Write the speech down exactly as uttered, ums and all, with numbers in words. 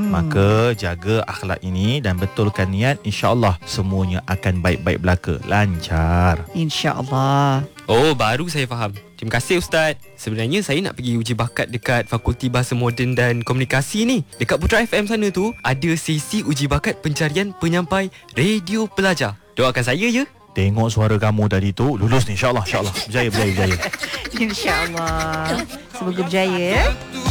Maka jaga akhlak ini dan betulkan niat, insya-Allah semuanya akan baik-baik belaka, lancar. InsyaAllah. Oh, baru saya faham. Terima kasih Ustaz. Sebenarnya saya nak pergi uji bakat dekat Fakulti Bahasa Moden dan Komunikasi ni. Dekat Putra F M sana tu ada sesi uji bakat pencarian penyampai radio pelajar. Doakan saya ya. Tengok suara kamu tadi tu, lulus ni insya-Allah, insya-Allah. Berjaya, berjaya, berjaya. InsyaAllah. Semoga berjaya ya.